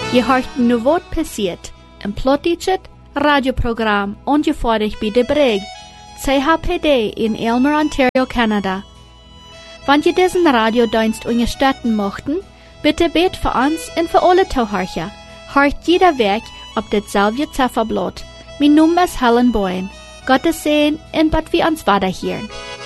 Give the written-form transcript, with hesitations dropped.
Je hört nu wat passiert. Een plottichet radioprogram ongefährlich bij de Breg. CHPD in Aylmer, Ontario, Canada. Wenn ihr diesen Radiodienst unterstützen möchten, bitte bet für uns und für alle Zuhörer. Hört jeder Weg auf dasselbe Zifferblatt. Mein Name ist Helen Boyen. Gottes Segen und Gott wir uns weiterhören.